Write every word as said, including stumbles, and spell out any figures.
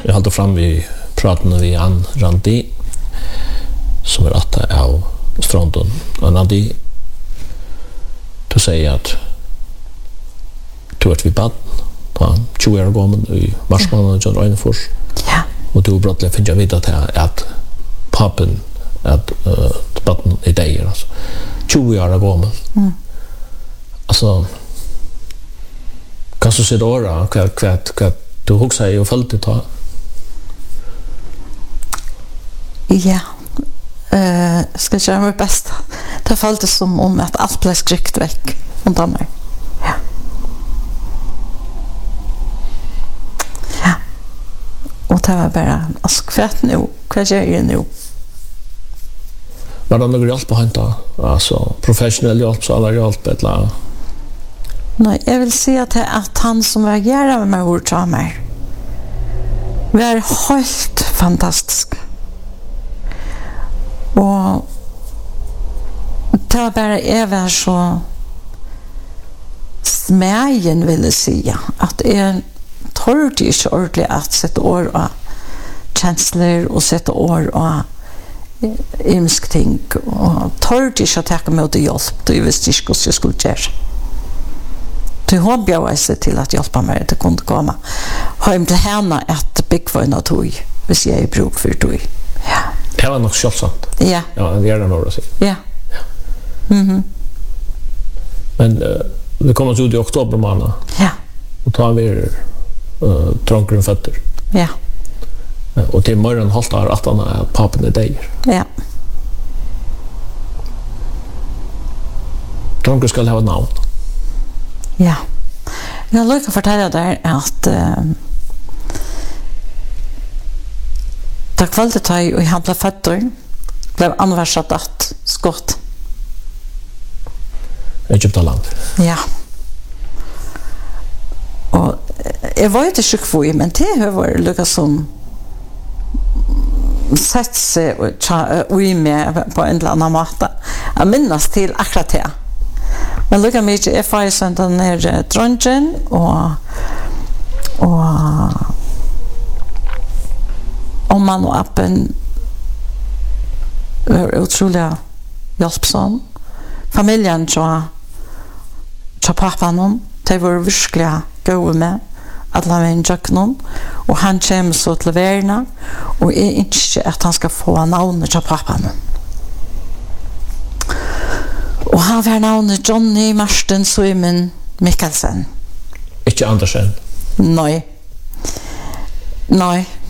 Jag håller fram vi pratar vi an Randi som är att av fronten. Och Randi du säger att du att vi bad på tjugo år gammal i mars månad John Reinfors. Ja. Och du brottle finns jag vet att att pappen att uh, baden i dig alltså. tjugo år gammal. Mm. Alltså kan du se då då kvart kvart kvart du huxar ju följt det ta. Ja. Eh, ska jag göra mitt bästa. Det följde som om att allt blev skryckt väck undan mig. Ja. Ja. Och det var bara, alltså kvart nu, kvart gör jag nu. Var det någon hjälp på hämta? Alltså professionell hjälp så alla hjälp eller? Nej, jag vill säga till att han som reagerar med mig ord av mig var helt fantastisk. Och det var bara jag var så smägen vill jag säga att jag torrde inte ordentligt att sätta år och känslor och sätta år och ymsk ting och torrde inte att ta mig till hjälp då jag visste inte hur jag skulle göra. Så hon bjöd sig till att hjälpa mig att kunde komma hem till henne att byggva en tog hvis jag är bruk för tog. Ja. Det var nog självsamt. Ja. Ja, det är det nog att säga. Ja. Mhm. Men uh, det kommer ut i oktober månad. Ja. Och tar vi uh, trångren fötter. Ja. Uh, och till morgon haltar att han är pappen är dig. Ja. Trångren ska ha ett namn. Ja. Jag vill lika fortälja där att uh, da kvalitet jag och han blev fötter blev anvarsat att skott. Egyptaland. Ja. Och jag var inte sjuk för det, men det var lika som sett sig och i med på en eller annan måte. Jag minns till akkurat det. Men lika mycket är far sånt den är dronjen och och om man och appen är otroligt hjälpsam. Familjen så så pappan de var verkligen goda med alla män jacknon och han kommer så till värna och är inte att han ska få namnet till pappan. Och han var namnet Johnny Marsten Simon Mikkelsen. Inte Andersen. Nej. Nej.